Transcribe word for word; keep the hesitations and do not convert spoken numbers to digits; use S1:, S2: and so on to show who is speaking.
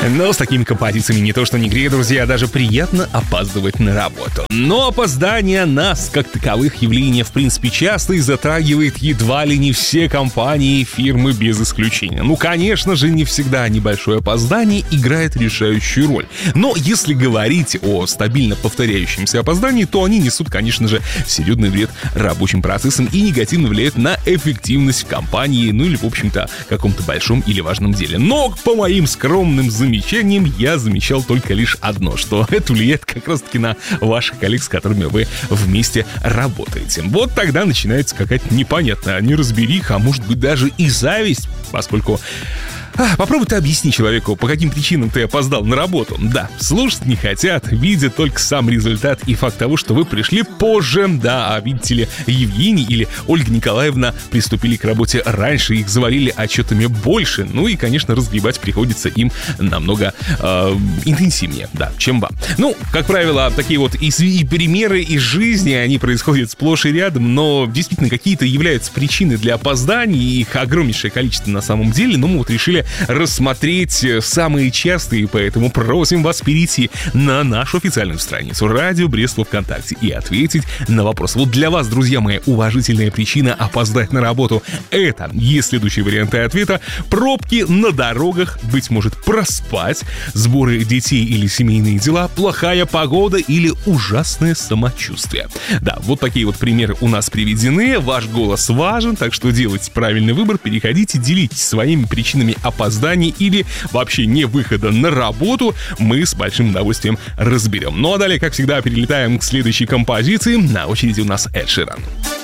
S1: Но с такими композициями не то что не грех, друзья, а даже приятно опаздывать на работу. Но опоздание нас, как таковых, явление в принципе часто и затрагивает едва ли не все компании и фирмы без исключения. Ну, конечно же, не всегда небольшое опоздание играет решающую роль. Но если говорить о стабильно повторяющемся опоздании, то они несут, конечно же, серьезный вред рабочим процессам и негативно влияют на эффективность в компании, ну или, в общем-то, каком-то большом или важном деле. Но, по моим скромным замечаниям, я замечал только лишь одно, что это влияет как раз-таки на ваших коллег, с которыми вы вместе работаете. Вот тогда начинается какая-то непонятная неразбериха, а может быть даже и зависть, поскольку... А, попробуй ты объясни человеку, по каким причинам ты опоздал на работу. Да, слушать не хотят, видят только сам результат и факт того, что вы пришли позже. Да, а видите ли, Евгений или Ольга Николаевна приступили к работе раньше, их завалили отчетами больше. Ну и, конечно, разгребать приходится им намного э, интенсивнее, да, чем вам. Ну, как правило, такие вот и, и примеры из жизни, они происходят сплошь и рядом, но действительно какие-то являются причины для опозданий, их огромнейшее количество на самом деле, но мы вот решили рассмотреть самые частые, поэтому просим вас перейти на нашу официальную страницу Радио Брест ВКонтакте и ответить на вопрос. Вот для вас, друзья мои, уважительная причина опоздать на работу — это, есть следующие варианты ответа: пробки на дорогах, быть может, проспать, сборы детей или семейные дела, плохая погода или ужасное самочувствие. Да, вот такие вот примеры у нас приведены, ваш голос важен, так что делайте правильный выбор, переходите, делитесь своими причинами опоздания опозданий или вообще не выхода на работу, мы с большим удовольствием разберем. Ну а далее, как всегда, перелетаем к следующей композиции. На очереди у нас Эд Ширан.